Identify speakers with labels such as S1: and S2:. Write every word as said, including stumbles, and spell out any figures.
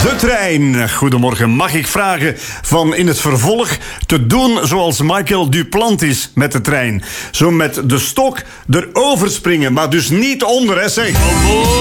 S1: De trein. Goedemorgen. Mag ik vragen van in het vervolg te doen zoals Michael Duplantis met de trein? Zo met de stok erover springen, maar dus niet onder, hè, zeg.